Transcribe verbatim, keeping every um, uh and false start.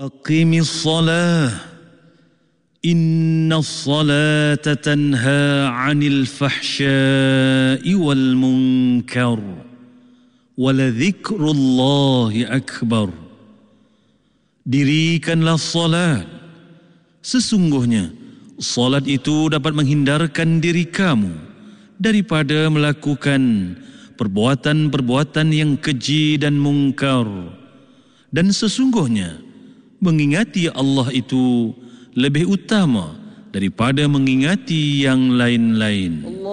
Aqimis salah, inna salata tanha 'anil fahsya'i wal munkar, waladzikrullahi akbar. Dirikanlah salat, sesungguhnya salat itu dapat menghindarkan diri kamu daripada melakukan perbuatan-perbuatan yang keji dan mungkar, dan sesungguhnya mengingati Allah itu lebih utama daripada mengingati yang lain-lain.